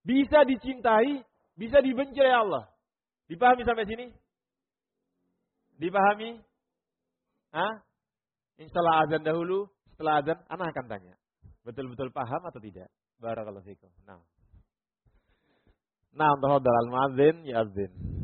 Bisa dicintai, bisa dibenci oleh Allah. Dipahami sampai sini? Dipahami? Hah? Insyaallah azan dahulu, setelah azan anak akan tanya. Betul-betul paham atau tidak? Barakallahu fikum. Nah, tafadhal al-muadzin ya azin.